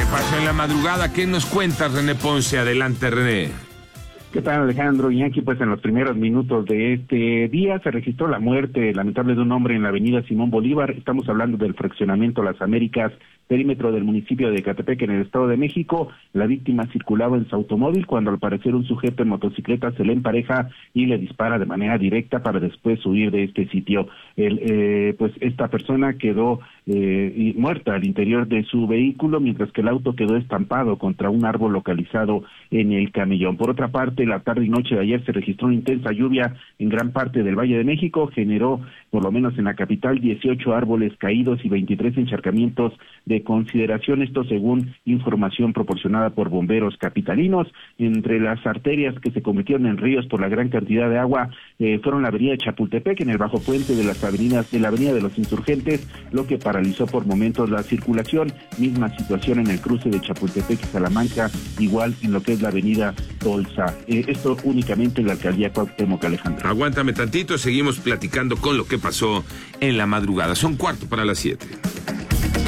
pasó en la madrugada? ¿Qué nos cuentas, René Ponce? Adelante, René. ¿Qué tal, Alejandro? Y aquí, pues, en los primeros minutos de este día se registró la muerte lamentable de un hombre en la avenida Simón Bolívar. Estamos hablando del fraccionamiento Las Américas, perímetro del municipio de Ecatepec, en el Estado de México. La víctima circulaba en su automóvil cuando, al parecer, un sujeto en motocicleta se le empareja y le dispara de manera directa para después huir de este sitio. Pues esta persona quedó muerta al interior de su vehículo, mientras que el auto quedó estampado contra un árbol localizado en el camellón. Por otra parte, la tarde y noche de ayer se registró una intensa lluvia en gran parte del Valle de México. Generó, por lo menos en la capital, 18 árboles caídos y 23 encharcamientos de consideración, esto según información proporcionada por bomberos capitalinos. Entre las arterias que se convirtieron en ríos por la gran cantidad de agua fueron la avenida de Chapultepec, en el bajo puente de las avenidas de la avenida de los Insurgentes, lo que paralizó por momentos la circulación. Misma situación en el cruce de Chapultepec y Salamanca, igual en lo que es la avenida Tolsa. Esto únicamente en la alcaldía Cuauhtémoc, Alejandro. Aguántame tantito, seguimos platicando con lo que pasó en la madrugada. Son 6:45.